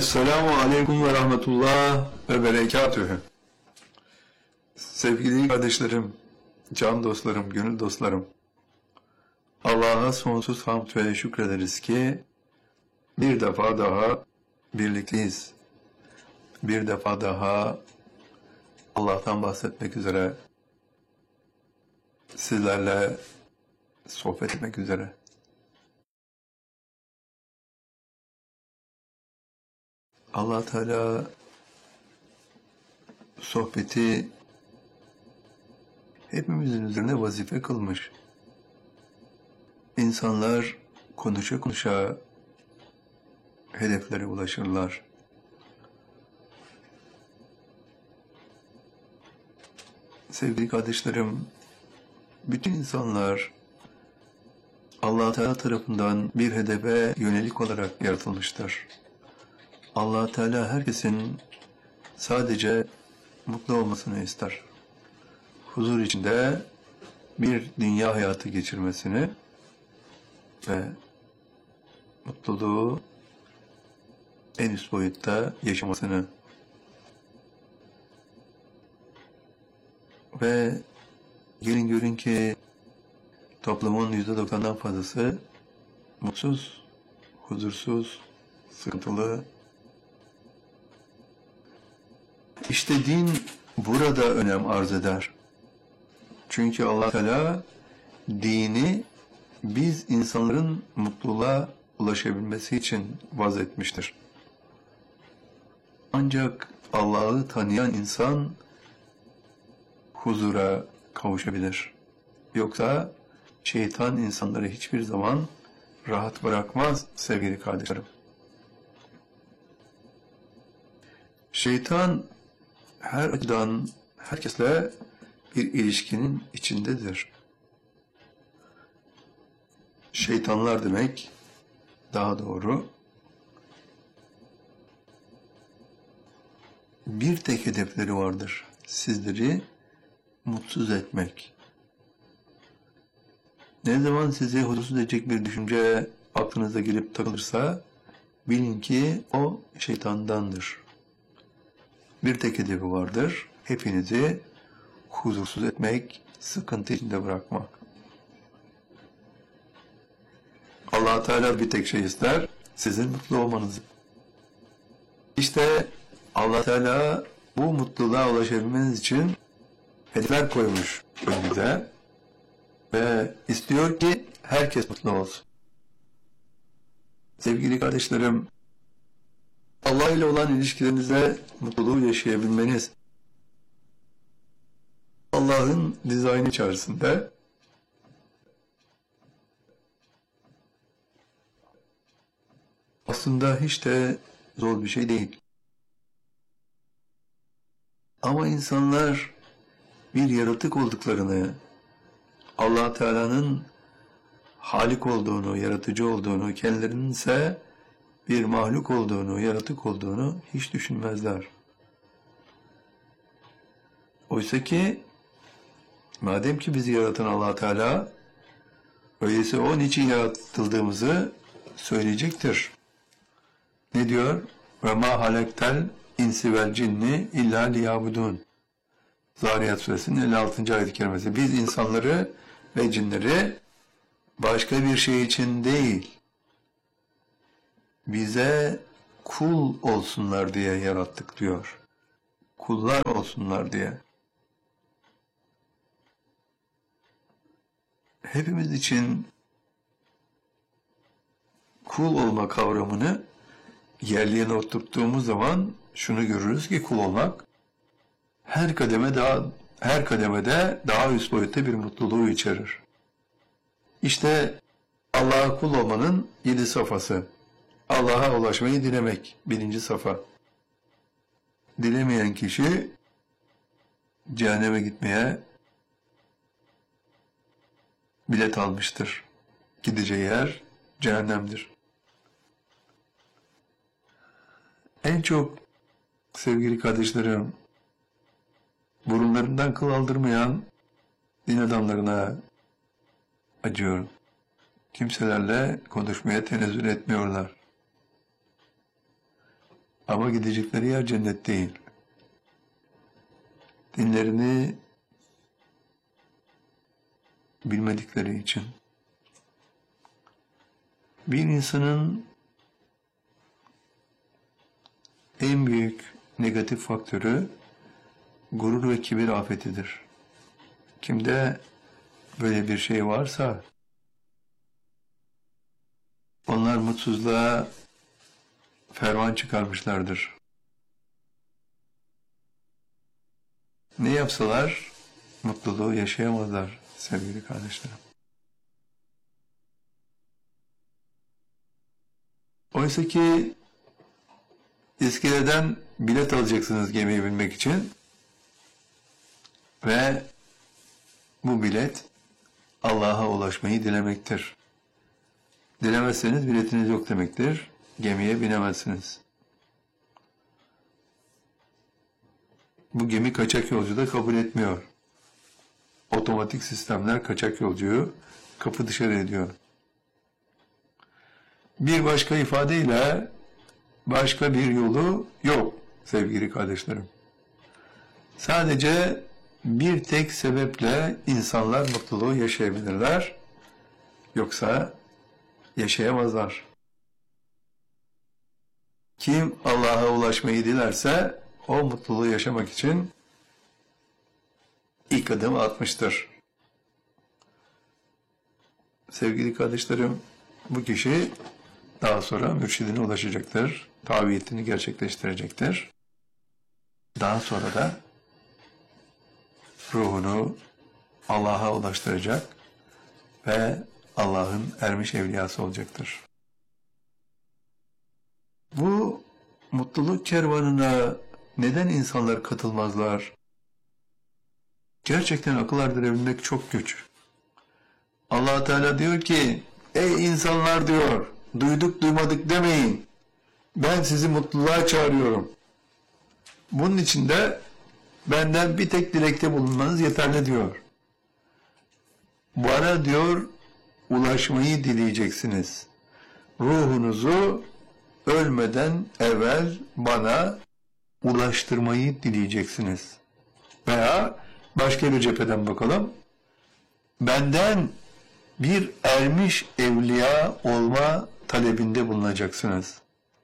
Esselamu Aleyküm ve Rahmetullah ve Berekatühü. Sevgili kardeşlerim, can dostlarım, gönül dostlarım, Allah'a sonsuz hamd ve şükrederiz ki bir defa daha birlikteyiz. Bir defa daha Allah'tan bahsetmek üzere, sizlerle sohbet etmek üzere. Allah Teala sohbeti hepimizin üzerine vazife kılmış. İnsanlar konuşa konuşa hedeflere ulaşırlar. Sevgili kardeşlerim, bütün insanlar Allah Teala tarafından bir hedefe yönelik olarak yaratılmıştır. Allah Teala herkesin sadece mutlu olmasını ister. Huzur içinde bir dünya hayatı geçirmesini ve mutluluğu en üst boyutta yaşamasını. Ve gelin görün ki toplumun %90'dan fazlası mutsuz, huzursuz, sıkıntılı. İşte din burada önem arz eder. Çünkü Allah Teala dini biz insanların mutluluğa ulaşabilmesi için vaz etmiştir. Ancak Allah'ı tanıyan insan huzura kavuşabilir. Yoksa şeytan insanları hiçbir zaman rahat bırakmaz sevgili kardeşlerim. Şeytan her açıdan herkesle bir ilişkinin içindedir. Şeytanlar demek daha doğru bir tek hedefleri vardır. Sizleri mutsuz etmek. Ne zaman sizi huzursuz edecek bir düşünce aklınıza gelip takılırsa bilin ki o şeytandandır. Bir tek hedefi vardır. Hepinizi huzursuz etmek, sıkıntı içinde bırakmak. Allah Teala bir tek şey ister, sizin mutlu olmanızı. İşte Allah Teala bu mutluluğa ulaşabilmeniz için hedefler koymuş önünüze ve istiyor ki herkes mutlu olsun. Sevgili kardeşlerim, Allah ile olan ilişkilerinizde mutluluğu yaşayabilmeniz, Allah'ın dizaynı içerisinde aslında hiç de zor bir şey değil. Ama insanlar bir yaratık olduklarını, Allah Teala'nın Halik olduğunu, yaratıcı olduğunu, kendilerinin ise bir mahluk olduğunu, yaratık olduğunu hiç düşünmezler. Oysa ki madem ki bizi yaratan Allah Teala, öyleyse o niçin yaratıldığımızı söyleyecektir. Ne diyor? Ve ma halektel insi vel cinni illa liyabudun. Zariyat suresinin 56. ayet-i kerimesi. Biz insanları ve cinleri başka bir şey için değil, bize kul olsunlar diye yarattık diyor. Kullar olsunlar diye. Hepimiz için kul olma kavramını yerliğine oturttuğumuz zaman şunu görürüz ki kul olmak her kademede daha üst boyutta bir mutluluğu içerir. İşte Allah'a kul olmanın 7 safhası. Allah'a ulaşmayı dilemek 1. safa. Dilemeyen kişi cehenneme gitmeye bilet almıştır. Gideceği yer cehennemdir. En çok sevgili kardeşlerim, burunlarından kıl aldırmayan din adamlarına acıyorum. Kimselerle konuşmaya tenezzül etmiyorlar. Ama gidecekleri yer cennet değil. Dinlerini bilmedikleri için. Bir insanın en büyük negatif faktörü gurur ve kibir afetidir. Kimde böyle bir şey varsa onlar mutsuzluğa ferman çıkarmışlardır. Ne yapsalar mutluluğu yaşayamazlar sevgili kardeşlerim. Oysa ki iskeleden bilet alacaksınız gemiye binmek için ve bu bilet Allah'a ulaşmayı dilemektir. Dilemezseniz biletiniz yok demektir. Gemiye binemezsiniz. Bu gemi kaçak yolcu da kabul etmiyor. Otomatik sistemler kaçak yolcuyu kapı dışarı ediyor. Bir başka ifadeyle başka bir yolu yok sevgili kardeşlerim. Sadece bir tek sebeple insanlar mutluluğu yaşayabilirler. Yoksa yaşayamazlar. Kim Allah'a ulaşmayı dilerse o mutluluğu yaşamak için ilk adımı atmıştır. Sevgili kardeşlerim, bu kişi daha sonra mürşidine ulaşacaktır. Tabiyetini gerçekleştirecektir. Daha sonra da ruhunu Allah'a ulaştıracak ve Allah'ın ermiş evliyası olacaktır. Bu mutluluk kervanına neden insanlar katılmazlar? Gerçekten akıl erdirebilmek çok güç. Allah Teala diyor ki, ey insanlar diyor, duyduk duymadık demeyin. Ben sizi mutluluğa çağırıyorum. Bunun için de benden bir tek dilekte bulunmanız yeterli diyor. Bana diyor, ulaşmayı dileyeceksiniz. Ruhunuzu ölmeden evvel bana ulaştırmayı dileyeceksiniz. Veya başka bir cepheden bakalım. Benden bir ermiş evliya olma talebinde bulunacaksınız.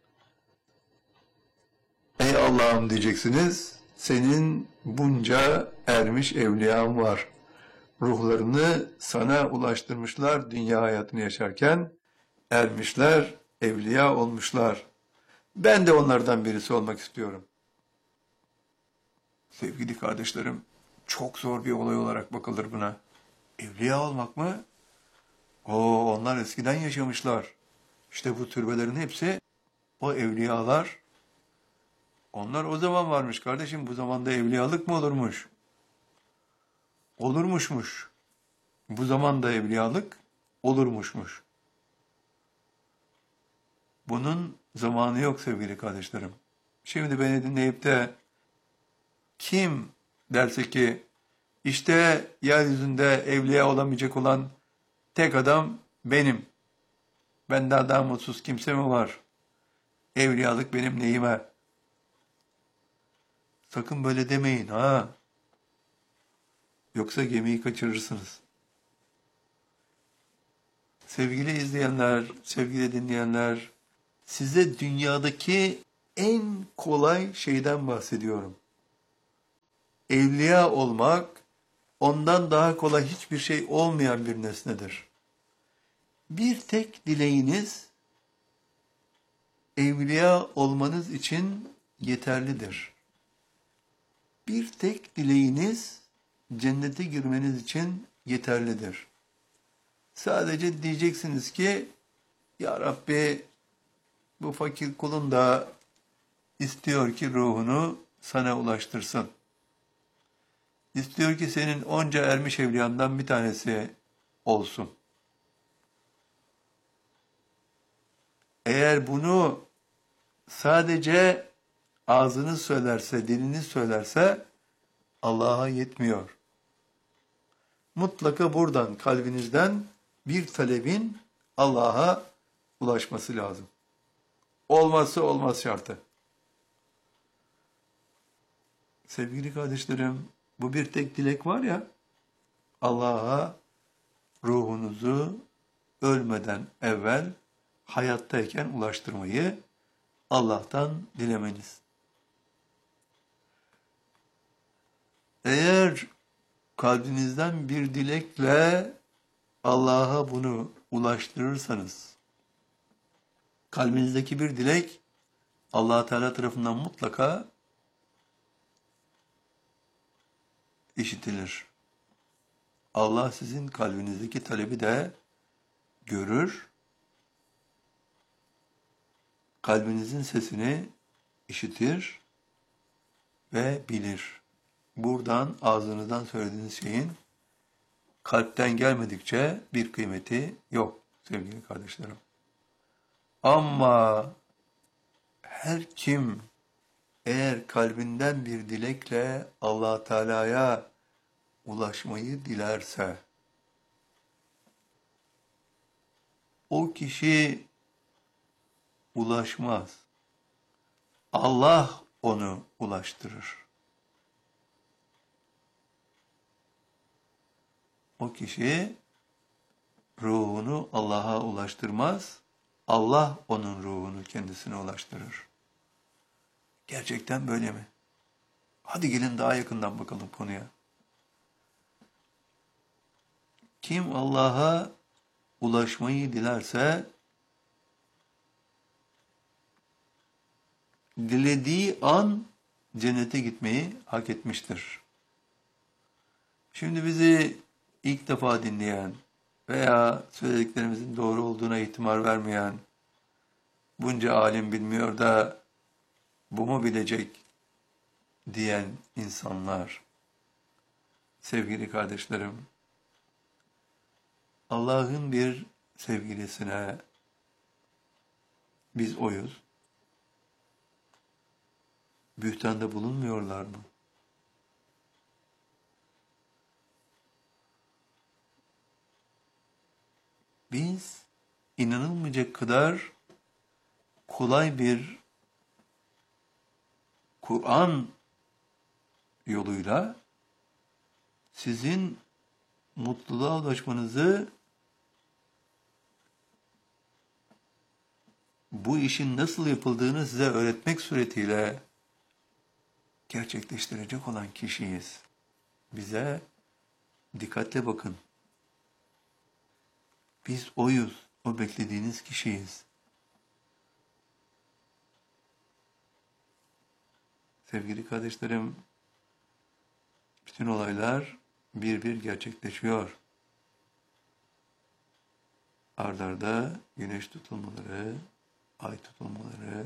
Ey Allah'ım diyeceksiniz, senin bunca ermiş evliyan var. Ruhlarını sana ulaştırmışlar dünya hayatını yaşarken, ermişler, evliya olmuşlar. Ben de onlardan birisi olmak istiyorum. Sevgili kardeşlerim, çok zor bir olay olarak bakılır buna. Evliya olmak mı? Onlar eskiden yaşamışlar. İşte bu türbelerin hepsi o evliyalar. Onlar o zaman varmış kardeşim. Bu zamanda evliyalık mı olurmuş? Olurmuşmuş. Bu zamanda evliyalık olurmuşmuş. Bunun zamanı yok sevgili kardeşlerim. Şimdi beni dinleyip de kim derse ki işte yeryüzünde evliya olamayacak olan tek adam benim. Benden daha mutsuz kimse mi var? Evliyalık benim neyime? Sakın böyle demeyin ha. Yoksa gemiyi kaçırırsınız. Sevgili izleyenler, sevgili dinleyenler, size dünyadaki en kolay şeyden bahsediyorum. Evliya olmak, ondan daha kolay hiçbir şey olmayan bir nesnedir. Bir tek dileğiniz, evliya olmanız için yeterlidir. Bir tek dileğiniz, cennete girmeniz için yeterlidir. Sadece diyeceksiniz ki, Ya Rabbi, bu fakir kulun da istiyor ki ruhunu sana ulaştırsın. İstiyor ki senin onca ermiş evliyandan bir tanesi olsun. Eğer bunu sadece ağzınız söylerse, diliniz söylerse Allah'a yetmiyor. Mutlaka buradan, kalbinizden bir talebin Allah'a ulaşması lazım. Olmazsa olmaz şartı. Sevgili kardeşlerim, bu bir tek dilek var ya, Allah'a ruhunuzu ölmeden evvel hayattayken ulaştırmayı Allah'tan dilemeniz. Eğer kalbinizden bir dilekle Allah'a bunu ulaştırırsanız, kalbinizdeki bir dilek Allah Teala tarafından mutlaka işitilir. Allah sizin kalbinizdeki talebi de görür, kalbinizin sesini işitir ve bilir. Buradan ağzınızdan söylediğiniz şeyin kalpten gelmedikçe bir kıymeti yok sevgili kardeşlerim. Ama her kim eğer kalbinden bir dilekle Allah Teala'ya ulaşmayı dilerse, o kişi ulaşmaz. Allah onu ulaştırır. O kişi ruhunu Allah'a ulaştırmaz, Allah onun ruhunu kendisine ulaştırır. Gerçekten böyle mi? Hadi gelin daha yakından bakalım konuya. Kim Allah'a ulaşmayı dilerse, dilediği an cennete gitmeyi hak etmiştir. Şimdi bizi ilk defa dinleyen veya söylediklerimizin doğru olduğuna ihtimal vermeyen, bunca alim bilmiyor da bu mu bilecek diyen insanlar, sevgili kardeşlerim, Allah'ın bir sevgilisine biz oyuz, bühtanda bulunmuyorlar mı? Biz inanılmayacak kadar kolay bir Kur'an yoluyla sizin mutluluğa ulaşmanızı, bu işin nasıl yapıldığını size öğretmek suretiyle gerçekleştirecek olan kişiyiz. Bize dikkatle bakın. Biz oyuz, o beklediğiniz kişiyiz. Sevgili kardeşlerim, bütün olaylar bir bir gerçekleşiyor. Ard arda güneş tutulmaları, ay tutulmaları,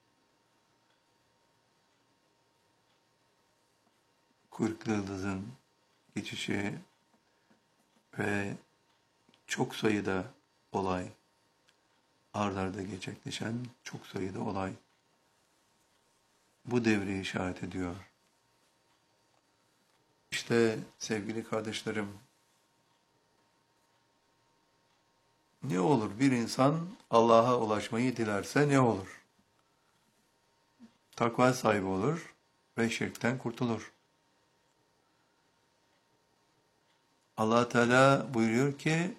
kuyruklu yıldızın geçişi ve çok sayıda olay, ard arda gerçekleşen çok sayıda olay bu devri işaret ediyor. İşte sevgili kardeşlerim, ne olur bir insan Allah'a ulaşmayı dilerse ne olur? Takva sahibi olur ve şirkten kurtulur. Allah Teala buyuruyor ki,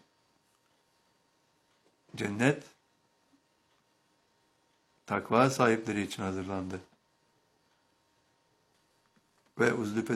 cennet takva sahipleri için hazırlandı. Ve uzlifet